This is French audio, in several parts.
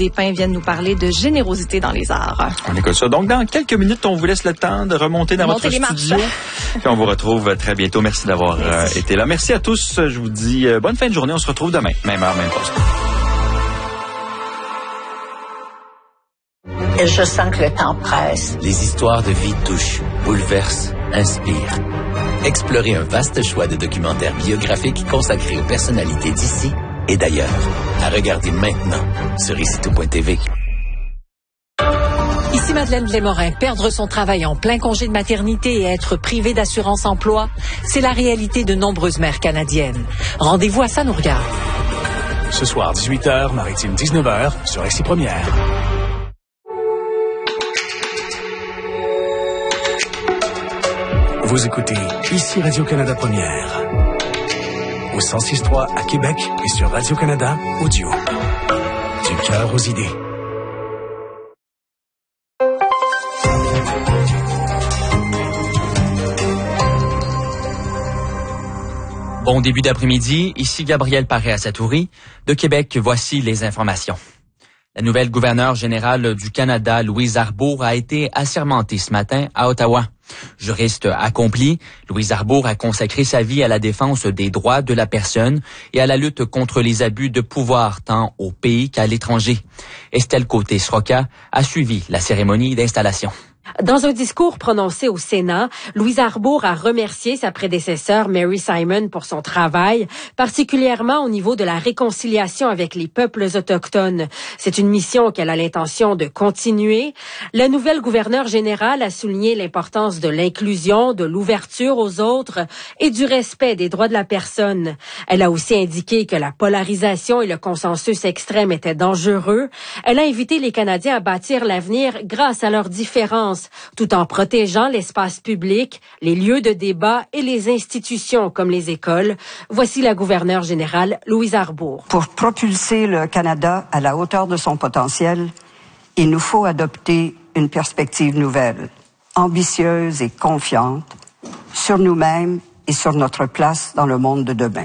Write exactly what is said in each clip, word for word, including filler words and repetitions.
Despins viennent nous parler de générosité dans les arts. On écoute ça. Donc, dans quelques minutes, on vous laisse le temps de remonter dans Monter votre studio. Puis on vous retrouve très bientôt. Merci d'avoir euh, été là. Merci à tous. Je vous dis euh, bonne fin de journée. On se retrouve demain. Même heure, même poste. Et je sens que le temps presse. Les histoires de vie touchent, bouleversent, inspirent. Explorez un vaste choix de documentaires biographiques consacrés aux personnalités d'ici et d'ailleurs. À regarder maintenant sur ici tout point t v. Ici Madeleine Blais-Morin. Perdre son travail en plein congé de maternité et être privé d'assurance emploi, c'est la réalité de nombreuses mères canadiennes. Rendez-vous à Ça nous regarde. Ce soir, dix-huit heures, Maritime dix-neuf heures, sur Ici Première. Vous écoutez Ici Radio-Canada Première. Au cent six virgule trois à Québec et sur Radio-Canada Audio. Du cœur aux idées. Bon début d'après-midi, ici Gabriel Paré-Asatouri. De Québec, voici les informations. La nouvelle gouverneure générale du Canada, Louise Arbour, a été assermentée ce matin à Ottawa. Juriste accomplie, Louise Arbour a consacré sa vie à la défense des droits de la personne et à la lutte contre les abus de pouvoir tant au pays qu'à l'étranger. Estelle Côté-Sroka a suivi la cérémonie d'installation. Dans un discours prononcé au Sénat, Louise Arbour a remercié sa prédécesseur Mary Simon pour son travail, particulièrement au niveau de la réconciliation avec les peuples autochtones. C'est une mission qu'elle a l'intention de continuer. La nouvelle gouverneure générale a souligné l'importance de l'inclusion, de l'ouverture aux autres et du respect des droits de la personne. Elle a aussi indiqué que la polarisation et le consensus extrême étaient dangereux. Elle a invité les Canadiens à bâtir l'avenir grâce à leurs différences, tout en protégeant l'espace public, les lieux de débat et les institutions comme les écoles. Voici la gouverneure générale Louise Arbour. Pour propulser le Canada à la hauteur de son potentiel, il nous faut adopter une perspective nouvelle, ambitieuse et confiante sur nous-mêmes et sur notre place dans le monde de demain.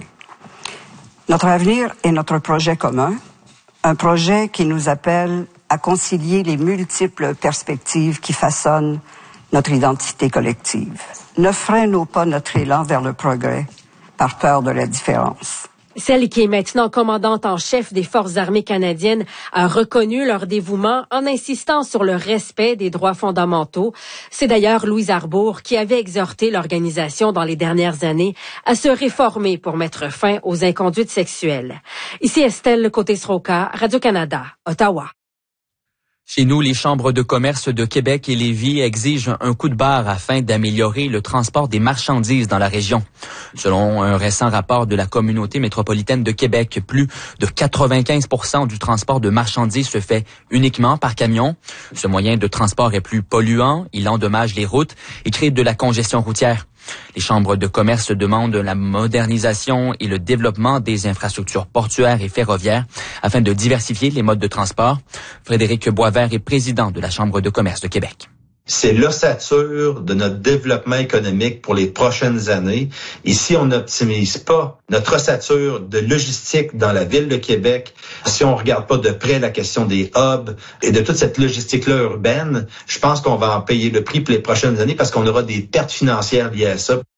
Notre avenir est notre projet commun, un projet qui nous appelle à concilier les multiples perspectives qui façonnent notre identité collective. Ne freinons pas notre élan vers le progrès par peur de la différence. Celle qui est maintenant commandante en chef des Forces armées canadiennes a reconnu leur dévouement en insistant sur le respect des droits fondamentaux. C'est d'ailleurs Louise Arbour qui avait exhorté l'organisation dans les dernières années à se réformer pour mettre fin aux inconduites sexuelles. Ici Estelle Côté-Sroka, Radio-Canada, Ottawa. Chez nous, les chambres de commerce de Québec et Lévis exigent un coup de barre afin d'améliorer le transport des marchandises dans la région. Selon un récent rapport de la communauté métropolitaine de Québec, plus de quatre-vingt-quinze pour cent du transport de marchandises se fait uniquement par camion. Ce moyen de transport est plus polluant, il endommage les routes et crée de la congestion routière. Les chambres de commerce demandent la modernisation et le développement des infrastructures portuaires et ferroviaires afin de diversifier les modes de transport. Frédéric Boisvert est président de la Chambre de commerce de Québec. C'est l'ossature de notre développement économique pour les prochaines années. Et si on n'optimise pas notre ossature de logistique dans la ville de Québec, si on regarde pas de près la question des hubs et de toute cette logistique-là urbaine, je pense qu'on va en payer le prix pour les prochaines années parce qu'on aura des pertes financières liées à ça.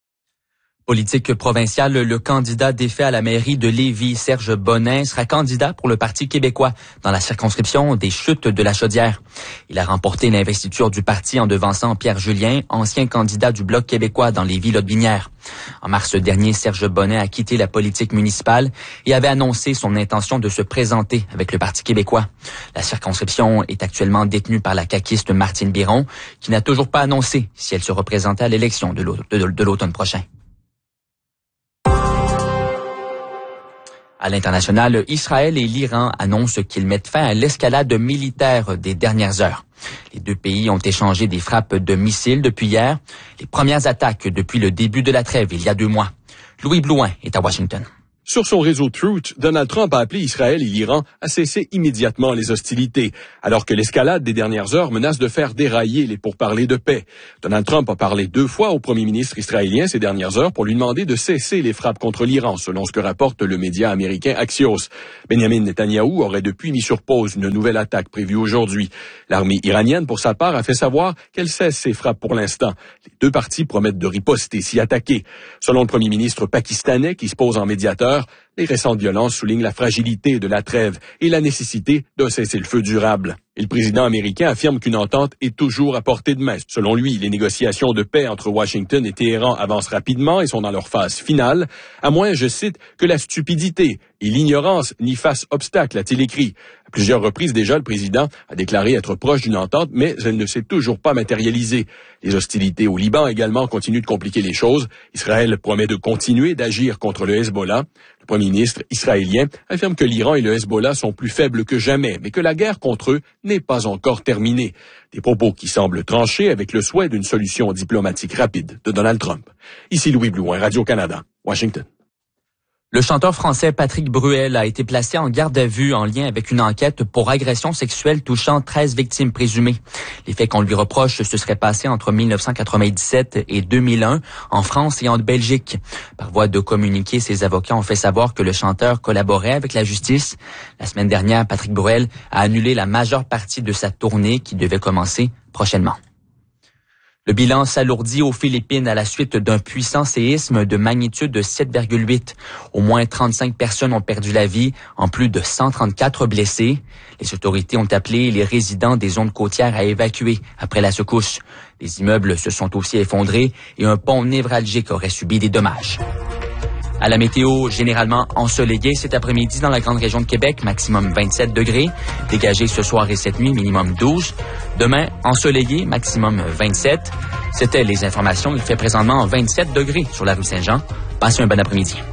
Politique provinciale, le candidat défait à la mairie de Lévis, Serge Bonin, sera candidat pour le Parti québécois dans la circonscription des Chutes de la Chaudière. Il a remporté l'investiture du parti en devançant Pierre Julien, ancien candidat du Bloc québécois dans Lévis-Lotbinière. En mars dernier, Serge Bonin a quitté la politique municipale et avait annoncé son intention de se présenter avec le Parti québécois. La circonscription est actuellement détenue par la caquiste Martine Biron, qui n'a toujours pas annoncé si elle se représentait à l'élection de l'automne prochain. À l'international, Israël et l'Iran annoncent qu'ils mettent fin à l'escalade militaire des dernières heures. Les deux pays ont échangé des frappes de missiles depuis hier, les premières attaques depuis le début de la trêve il y a deux mois. Louis Blouin est à Washington. Sur son réseau Truth, Donald Trump a appelé Israël et l'Iran à cesser immédiatement les hostilités, alors que l'escalade des dernières heures menace de faire dérailler les pourparlers de paix. Donald Trump a parlé deux fois au premier ministre israélien ces dernières heures pour lui demander de cesser les frappes contre l'Iran, selon ce que rapporte le média américain Axios. Benjamin Netanyahou aurait depuis mis sur pause une nouvelle attaque prévue aujourd'hui. L'armée iranienne, pour sa part, a fait savoir qu'elle cesse ses frappes pour l'instant. Les deux parties promettent de riposter si attaquées. Selon le premier ministre pakistanais, qui se pose en médiateur, les récentes violences soulignent la fragilité de la trêve et la nécessité d'un cessez-le-feu durable. Et le président américain affirme qu'une entente est toujours à portée de main. Selon lui, les négociations de paix entre Washington et Téhéran avancent rapidement et sont dans leur phase finale, à moins, je cite, que la stupidité et l'ignorance n'y fassent obstacle, a-t-il écrit. À plusieurs reprises déjà, le président a déclaré être proche d'une entente, mais elle ne s'est toujours pas matérialisée. Les hostilités au Liban également continuent de compliquer les choses. Israël promet de continuer d'agir contre le Hezbollah. Le premier ministre israélien affirme que l'Iran et le Hezbollah sont plus faibles que jamais, mais que la guerre contre eux n'est pas encore terminée. Des propos qui semblent tranchés avec le souhait d'une solution diplomatique rapide de Donald Trump. Ici Louis Blouin, Radio-Canada, Washington. Le chanteur français Patrick Bruel a été placé en garde à vue en lien avec une enquête pour agression sexuelle touchant treize victimes présumées. Les faits qu'on lui reproche se seraient passés entre mille neuf cent quatre-vingt-dix-sept et deux mille un en France et en Belgique. Par voie de communiqué, ses avocats ont fait savoir que le chanteur collaborait avec la justice. La semaine dernière, Patrick Bruel a annulé la majeure partie de sa tournée qui devait commencer prochainement. Le bilan s'alourdit aux Philippines à la suite d'un puissant séisme de magnitude de sept virgule huit. Au moins trente-cinq personnes ont perdu la vie, en plus de cent trente-quatre blessés. Les autorités ont appelé les résidents des zones côtières à évacuer après la secousse. Les immeubles se sont aussi effondrés et un pont névralgique aurait subi des dommages. À la météo, généralement ensoleillé cet après-midi dans la grande région de Québec, maximum vingt-sept degrés. Dégagé ce soir et cette nuit, minimum douze. Demain, ensoleillé, maximum vingt-sept. C'était les informations. Il fait présentement vingt-sept degrés sur la rue Saint-Jean. Passez un bon après-midi.